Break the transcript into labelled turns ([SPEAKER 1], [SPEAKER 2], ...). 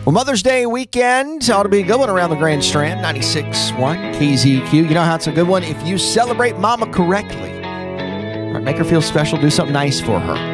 [SPEAKER 1] Well, Mother's Day weekend ought to be a good one around the Grand Strand, 96.1 KZQ. You know how it's a good one? If you celebrate Mama correctly. All right, make her feel special. Do something nice for her.